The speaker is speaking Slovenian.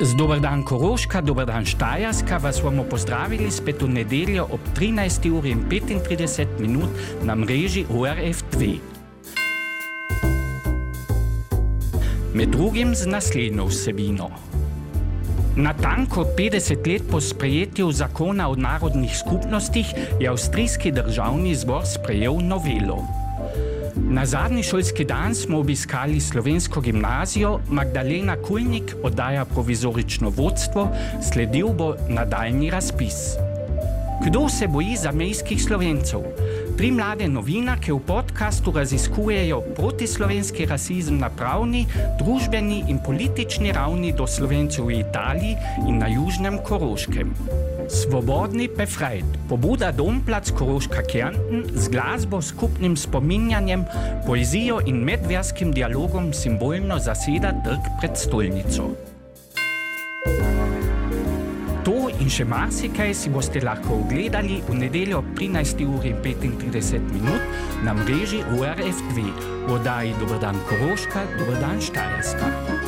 Dober dan Koroška, dober dan Štajerska, vas bomo pozdravili spet v nedeljo ob 13:35 na mreži ORF2. Med drugim z naslednjo vsebino. Natanko 50 let po sprejetju zakona o narodnih skupnostih je avstrijski državni zbor sprejel novelo. Na zadnji šolski dan smo obiskali slovensko gimnazijo, Magdalena Kulnik oddaja provizorično vodstvo, sledil bo nadaljnji razpis. Kdo se boji zamejskih Slovencev? 3 mlade novinarke v podkastu raziskujejo protislovenski rasizem na pravni, družbeni in politični ravni do Slovencev v Italiji in na južnem Koroškem. Svobodni Befreit, pobuda Domplac Koroška Kärnten z glasbo, skupnim spominjanjem, poezijo in medverskim dialogom simbolno zaseda trg pred stolnico. To in še marsikaj si boste lahko ogledali v nedeljo ob 13:35 na mreži ORF2. V oddaji Dober dan Koroška, dober dan Štajerska.